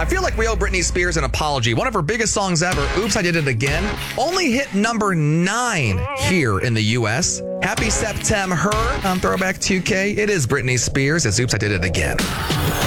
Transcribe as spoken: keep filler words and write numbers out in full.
I feel like we owe Britney Spears an apology. One of her biggest songs ever, Oops, I Did It Again, only hit number nine here in the U S. Happy September, her on Throwback two K. It is Britney Spears. It's Oops, I Did It Again.